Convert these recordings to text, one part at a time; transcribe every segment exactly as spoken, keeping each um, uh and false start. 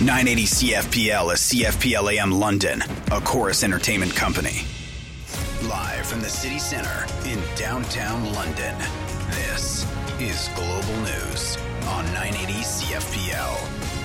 nine eighty C F P L is C F P L A M London, a Chorus Entertainment company. Live from the city center in downtown London, this is Global News on nine eighty C F P L.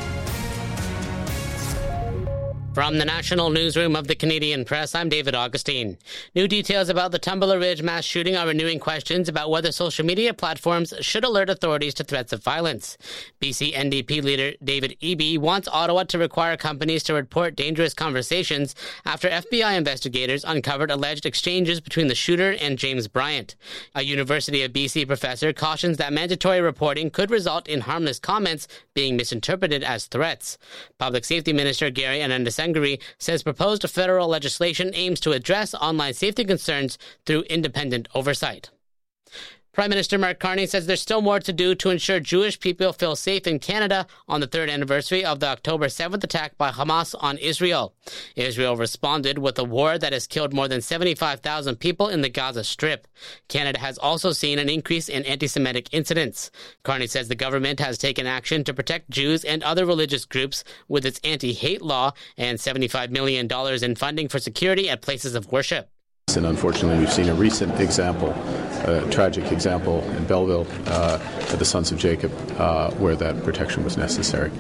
From the National Newsroom of the Canadian Press, I'm David Augustine. New details about the Tumbler Ridge mass shooting are renewing questions about whether social media platforms should alert authorities to threats of violence. B C N D P leader David Eby wants Ottawa to require companies to report dangerous conversations after F B I investigators uncovered alleged exchanges between the shooter and James Bryant. A University of B C professor cautions that mandatory reporting could result in harmless comments being misinterpreted as threats. Public Safety Minister Gary Anandasengiri says proposed federal legislation aims to address online safety concerns through independent oversight. Prime Minister Mark Carney says there's still more to do to ensure Jewish people feel safe in Canada on the third anniversary of the October seventh attack by Hamas on Israel. Israel responded with a war that has killed more than seventy-five thousand people in the Gaza Strip. Canada has also seen an increase in anti-Semitic incidents. Carney says the government has taken action to protect Jews and other religious groups with its anti-hate law and seventy-five million dollars in funding for security at places of worship. And unfortunately, we've seen a recent example, a tragic example in Belleville uh, at the Sons of Jacob, uh, where that protection was necessary.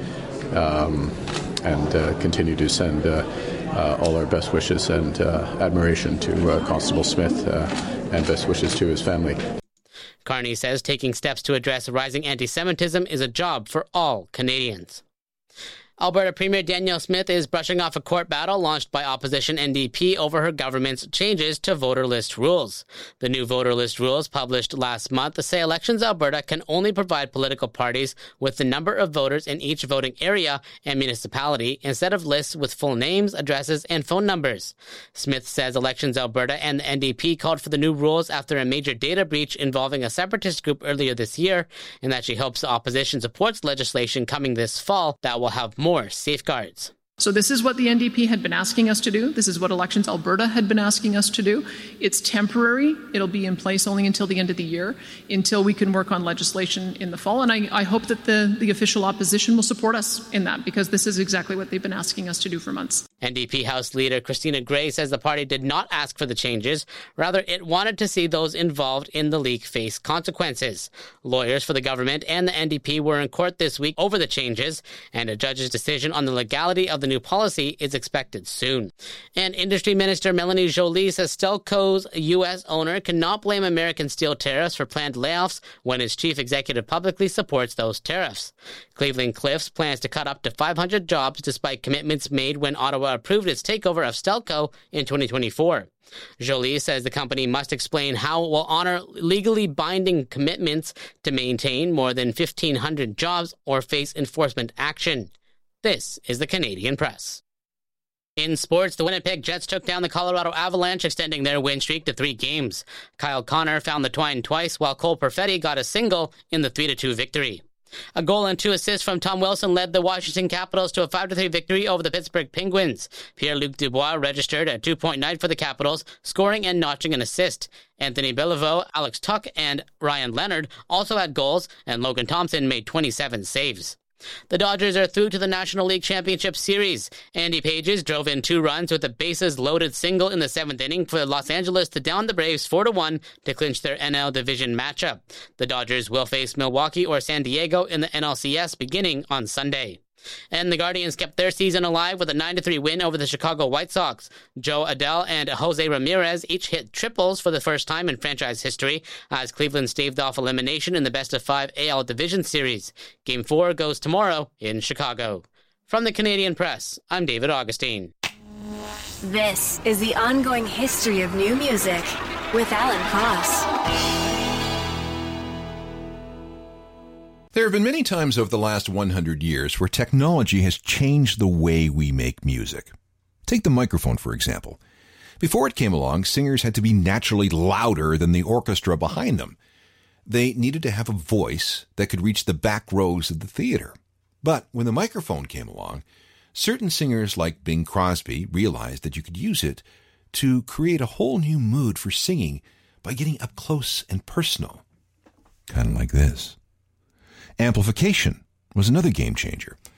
Um, and uh, continue to send uh, uh, all our best wishes and uh, admiration to uh, Constable Smith uh, and best wishes to his family. Carney says taking steps to address rising anti-Semitism is a job for all Canadians. Alberta Premier Danielle Smith is brushing off a court battle launched by opposition N D P over her government's changes to voter list rules. The new voter list rules, published last month, say Elections Alberta can only provide political parties with the number of voters in each voting area and municipality instead of lists with full names, addresses, and phone numbers. Smith says Elections Alberta and the N D P called for the new rules after a major data breach involving a separatist group earlier this year, and that she hopes the opposition supports legislation coming this fall that will have more more safeguards. So this is what the N D P had been asking us to do. This is what Elections Alberta had been asking us to do. It's temporary. It'll be in place only until the end of the year, until we can work on legislation in the fall. And I, I hope that the, the official opposition will support us in that, because this is exactly what they've been asking us to do for months. N D P House Leader Christina Gray says the party did not ask for the changes. Rather, it wanted to see those involved in the leak face consequences. Lawyers for the government and the N D P were in court this week over the changes, and a judge's decision on the legality of the new policy is expected soon. And Industry Minister Melanie Joly says Stelco's U S owner cannot blame American steel tariffs for planned layoffs when his chief executive publicly supports those tariffs. Cleveland Cliffs plans to cut up to five hundred jobs despite commitments made when Ottawa approved its takeover of Stelco in twenty twenty-four. Joly says the company must explain how it will honor legally binding commitments to maintain more than fifteen hundred jobs or face enforcement action. This is the Canadian Press. In sports, the Winnipeg Jets took down the Colorado Avalanche, extending their win streak to three games. Kyle Connor found the twine twice, while Cole Perfetti got a single in the three to two victory. A goal and two assists from Tom Wilson led the Washington Capitals to a five to three victory over the Pittsburgh Penguins. Pierre-Luc Dubois registered a two point nine for the Capitals, scoring and notching an assist. Anthony Beliveau, Alex Tuch, and Ryan Leonard also had goals, and Logan Thompson made twenty-seven saves. The Dodgers are through to the National League Championship Series. Andy Pages drove in two runs with a bases-loaded single in the seventh inning for Los Angeles to down the Braves four to one to clinch their N L Division matchup. The Dodgers will face Milwaukee or San Diego in the N L C S beginning on Sunday. And the Guardians kept their season alive with a nine to three win over the Chicago White Sox. Joe Adele and Jose Ramirez each hit triples for the first time in franchise history as Cleveland staved off elimination in the best-of-five A L Division Series. Game four goes tomorrow in Chicago. From the Canadian Press, I'm David Augustine. This is the ongoing history of new music with Alan Cross. There have been many times over the last one hundred years where technology has changed the way we make music. Take the microphone, for example. Before it came along, singers had to be naturally louder than the orchestra behind them. They needed to have a voice that could reach the back rows of the theater. But when the microphone came along, certain singers like Bing Crosby realized that you could use it to create a whole new mood for singing by getting up close and personal. Kind of like this. Amplification was another game changer.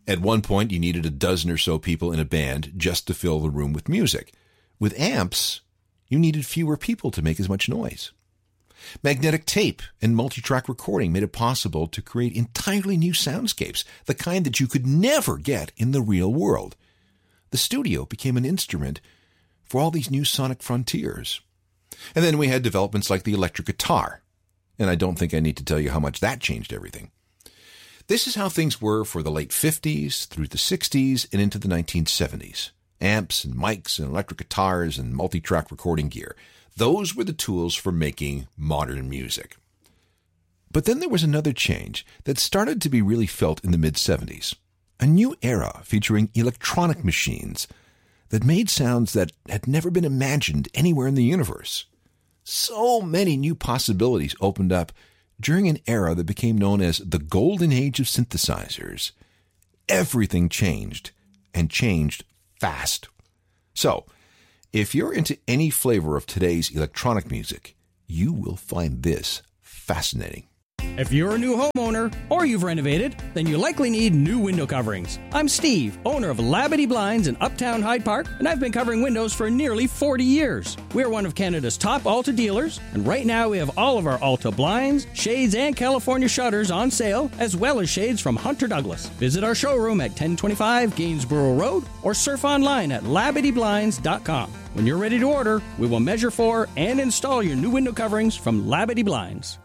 At one point, you needed a dozen or so people in a band just to fill the room with music. With amps, you needed fewer people to make as much noise. Magnetic tape and multi-track recording made it possible to create entirely new soundscapes, the kind that you could never get in the real world. The studio became an instrument for all these new sonic frontiers. And then we had developments like the electric guitar. And I don't think I need to tell you how much that changed everything. This is how things were for the late fifties, through the sixties, and into the nineteen seventies. Amps and mics and electric guitars and multi-track recording gear. Those were the tools for making modern music. But then there was another change that started to be really felt in the mid-seventies. A new era featuring electronic machines that made sounds that had never been imagined anywhere in the universe. So many new possibilities opened up during an era that became known as the golden age of synthesizers. Everything changed, and changed fast. So, if you're into any flavor of today's electronic music, you will find this fascinating. If you're a new homeowner or you've renovated, then you likely need new window coverings. I'm Steve, owner of Labadee Blinds in Uptown Hyde Park, and I've been covering windows for nearly forty years. We're one of Canada's top Alta dealers, and right now we have all of our Alta blinds, shades, and California shutters on sale, as well as shades from Hunter Douglas. Visit our showroom at ten twenty-five Gainsborough Road or surf online at labadee blinds dot com. When you're ready to order, we will measure for and install your new window coverings from Labadee Blinds.